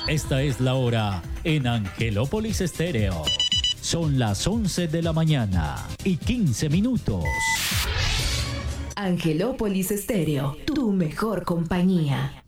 Esta es la hora en Angelópolis Estéreo. Son las 11 de la mañana y 15 minutos. Angelópolis Estéreo, tu mejor compañía.